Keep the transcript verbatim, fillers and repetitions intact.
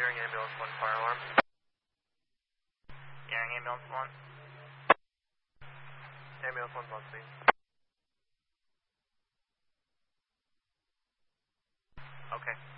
Gearing ambulance one, fire alarm. Gearing ambulance one. Ambulance one's on scene. Okay.